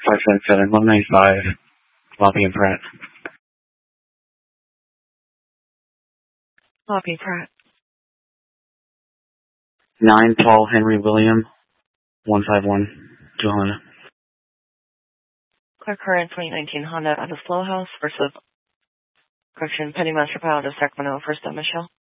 577 195 Lobby and Pratt. Lobby Pratt. 9 Paul Henry William 151 to Honda. Clear current 2019 Honda out of Slow House versus Correction Petty Master Pilot of Sacramento, first up Michelle.